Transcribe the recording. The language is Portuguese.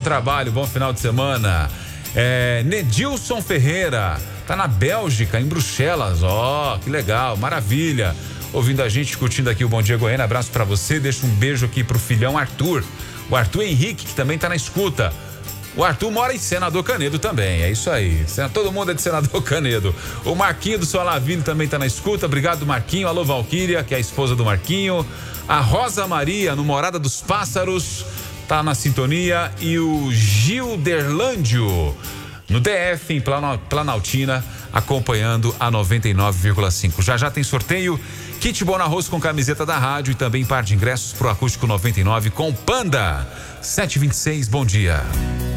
trabalho, bom final de semana. Nedilson Ferreira, tá na Bélgica, em Bruxelas. Que legal, maravilha. Ouvindo a gente, curtindo aqui o Bom Dia Goiânia. Abraço pra você, deixa um beijo aqui pro filhão Arthur. O Arthur Henrique, que também tá na escuta. O Arthur mora em Senador Canedo também, é isso aí. Todo mundo é de Senador Canedo. O Marquinho do Solaville também tá na escuta. Obrigado, Marquinho. Alô, Valquíria, que é a esposa do Marquinho. A Rosa Maria, no Morada dos Pássaros, tá na sintonia. E o Gilderlândio, no DF, em Planaltina, acompanhando a 99,5. Já tem sorteio. Kit Bom Arroz com camiseta da rádio e também par de ingressos pro Acústico 99 com Panda. 7h26, bom dia.